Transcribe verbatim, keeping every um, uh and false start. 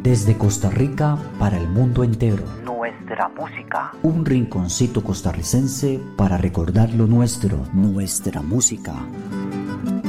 Desde Costa Rica para el mundo entero. Nuestra música. Un rinconcito costarricense para recordar lo nuestro. Nuestra música.